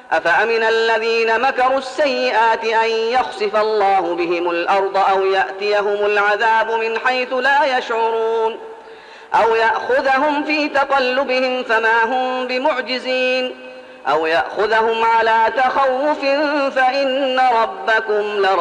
أفأمن الذين مكروا السيئات أن يخسف الله بهم الأرض أو يأتيهم العذاب من حيث لا يشعرون أو يأخذهم في تقلبهم فما هم بمعجزين أو يأخذهم على تخوف فإن ربكم